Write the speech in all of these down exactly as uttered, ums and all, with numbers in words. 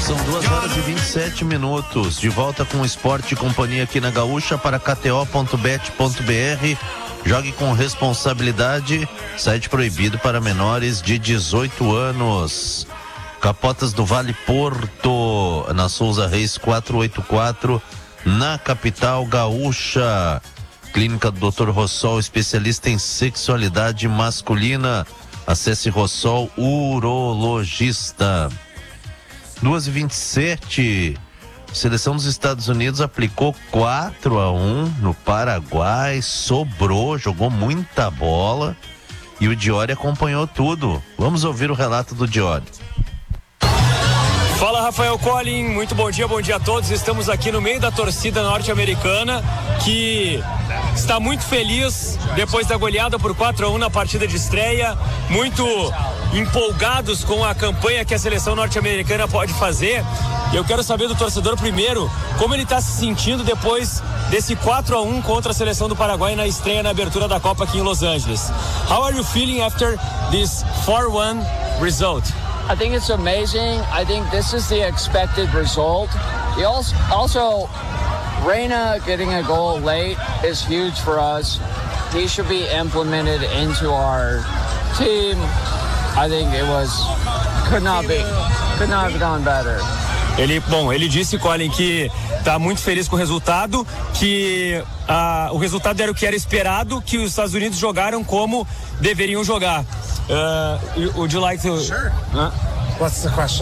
São duas horas e vinte e sete minutos. De volta com o Esporte e Companhia aqui na Gaúcha para K T O ponto bet ponto B R. Jogue com responsabilidade. Site proibido para menores de dezoito anos. Capotas do Vale Porto, na Souza Reis quatrocentos e oitenta e quatro, na capital gaúcha. Clínica do doutor Rossol, especialista em sexualidade masculina. Acesse Rossol Urologista. duas e vinte e sete. Seleção dos Estados Unidos aplicou quatro a um no Paraguai, sobrou, jogou muita bola e o Diori acompanhou tudo. Vamos ouvir o relato do Diori. Fala, Rafael Collin, muito bom dia, bom dia a todos. Estamos aqui no meio da torcida norte-americana que está muito feliz depois da goleada por quatro a um na partida de estreia, muito empolgados com a campanha que a seleção norte-americana pode fazer. Eu quero saber do torcedor primeiro como ele está se sentindo depois desse quatro a um contra a seleção do Paraguai na estreia na abertura da Copa aqui em Los Angeles. How are you feeling after this four one result? I think it's amazing. I think this is the expected result. He also, also, Reyna getting a goal late is huge for us. He should be implemented into our team. I think it was, could not be, could not have gone better. Ele, bom, ele disse, Colin, que está muito feliz com o resultado, que uh, o resultado era o que era esperado, que os Estados Unidos jogaram como deveriam jogar. Uh, would you like to? Sure. Huh? What's the question?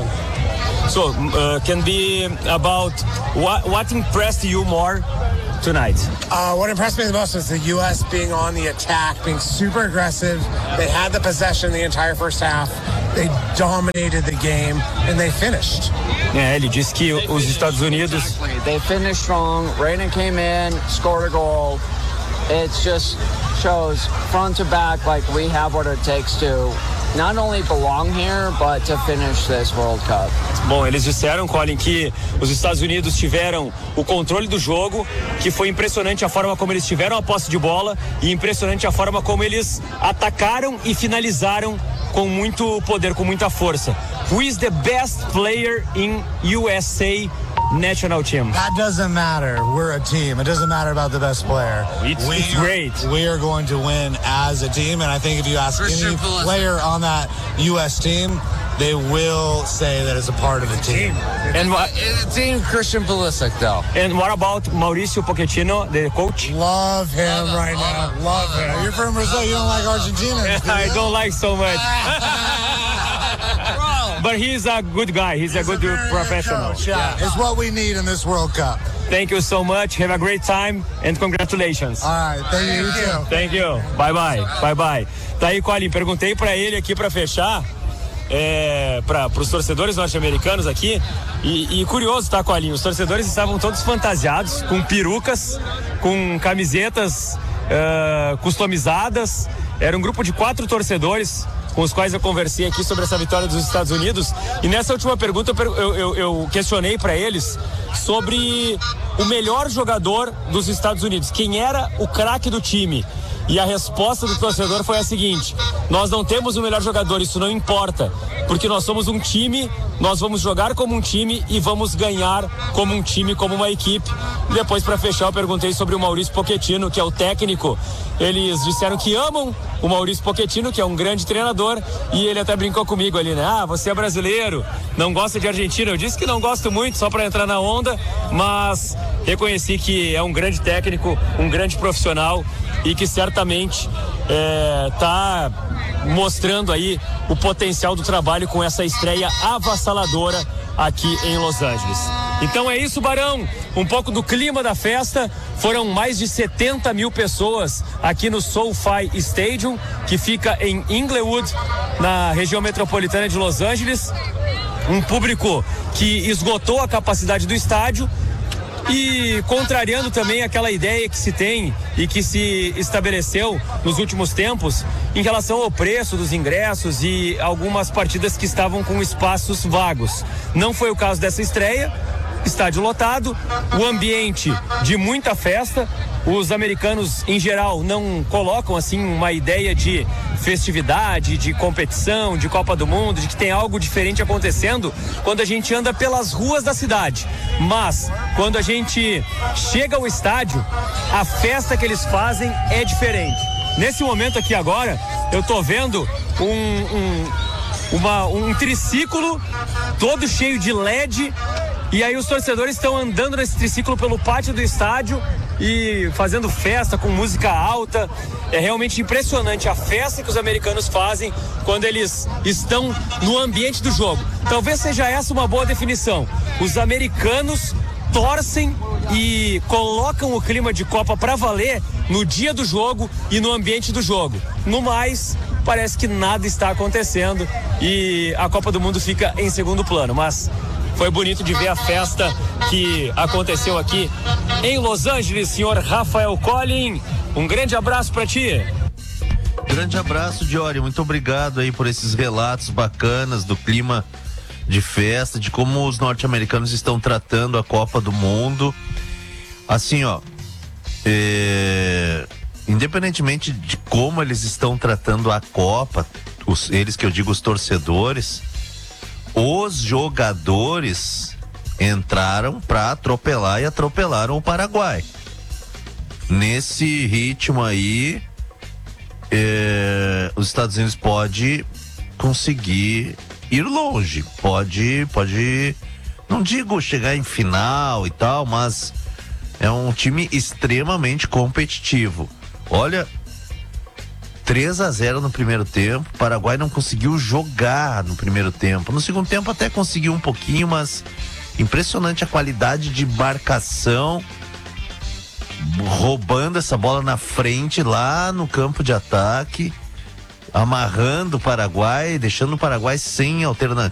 So, uh, can be about what what impressed you more tonight? Uh, what impressed me the most was the U S being on the attack, being super aggressive. They had the possession the entire first half. They dominated the game and they finished. É, ele disse que os Estados Unidos. Exactly. They finished strong. Reyna came in, scored a goal. It just shows front to back like we have what it takes to not only belong here, but to finish this World Cup. Bom, eles disseram, Colin, que os Estados Unidos tiveram o controle do jogo, que foi impressionante a forma como eles tiveram a posse de bola e impressionante a forma como eles atacaram e finalizaram com muito poder, com muita força. Who is the best player in U S A national team? That doesn't matter. We're a team. It doesn't matter about the best player. It's, we it's are, great. We are going to win as a team, and I think if you ask Christian any Pulisic. player on that U S team, they will say that it's a part of the team. And what, Team Christian Pulisic, though. and what about Mauricio Pochettino, the coach? Love him Love right him, now. love him, Love love him. him. You're from Brazil. You don't like Argentina. do I you? don't like so much. But he's a good guy. He's, He's a good very good professional. coach, yeah. It's what we need in this World Cup. Thank you so much. Have a great time and congratulations. All right. Thank you. You too. Thank you. Bye bye. Bye bye. Tá aí, Colin, perguntei pra ele aqui pra fechar, é, para os torcedores norte-americanos aqui. E, e curioso, tá, Colin? Os torcedores estavam todos fantasiados, com perucas, com camisetas uh, customizadas. Era um grupo de quatro torcedores com os quais eu conversei aqui sobre essa vitória dos Estados Unidos. E nessa última pergunta eu, eu, eu questionei para eles sobre o melhor jogador dos Estados Unidos, quem era o craque do time. E a resposta do torcedor foi a seguinte: nós não temos o melhor jogador, isso não importa, porque nós somos um time, nós vamos jogar como um time e vamos ganhar como um time, como uma equipe. E depois, para fechar, eu perguntei sobre o Mauricio Pochettino, que é o técnico. Eles disseram que amam o Mauricio Pochettino, que é um grande treinador, e ele até brincou comigo ali, né? Ah, você é brasileiro, não gosta de Argentina. Eu disse que não gosto muito, só para entrar na onda, mas reconheci que é um grande técnico, um grande profissional e que certamente está é, mostrando aí o potencial do trabalho com essa estreia avassaladora aqui em Los Angeles. Então é isso, Barão, um pouco do clima da festa. Foram mais de setenta mil pessoas aqui no SoFi Stadium, que fica em Inglewood, na região metropolitana de Los Angeles. Um público que esgotou a capacidade do estádio e contrariando também aquela ideia que se tem e que se estabeleceu nos últimos tempos em relação ao preço dos ingressos e algumas partidas que estavam com espaços vagos. Não foi o caso dessa estreia. Estádio lotado, o ambiente de muita festa, os americanos em geral não colocam assim uma ideia de festividade, de competição, de Copa do Mundo, de que tem algo diferente acontecendo quando a gente anda pelas ruas da cidade. Mas quando a gente chega ao estádio, a festa que eles fazem é diferente. Nesse momento aqui agora, eu tô vendo um, um, uma, um triciclo todo cheio de L E D, e aí os torcedores estão andando nesse triciclo pelo pátio do estádio e fazendo festa com música alta. É realmente impressionante a festa que os americanos fazem quando eles estão no ambiente do jogo. Talvez seja essa uma boa definição. Os americanos torcem e colocam o clima de Copa para valer no dia do jogo e no ambiente do jogo. No mais, parece que nada está acontecendo e a Copa do Mundo fica em segundo plano, mas foi bonito de ver a festa que aconteceu aqui em Los Angeles, senhor Rafael Collin. Um grande abraço para ti. Grande abraço, Diori. Muito obrigado aí por esses relatos bacanas do clima de festa, de como os norte-americanos estão tratando a Copa do Mundo. Assim, ó, é... independentemente de como eles estão tratando a Copa, os, eles que eu digo os torcedores, os jogadores entraram para atropelar e atropelaram o Paraguai. Nesse ritmo aí, é, os Estados Unidos pode conseguir ir longe, pode, pode, não digo chegar em final e tal, mas é um time extremamente competitivo. Olha, três a zero no primeiro tempo, o Paraguai não conseguiu jogar no primeiro tempo. No segundo tempo até conseguiu um pouquinho, mas impressionante a qualidade de marcação, roubando essa bola na frente lá no campo de ataque, amarrando o Paraguai, deixando o Paraguai sem alternativa.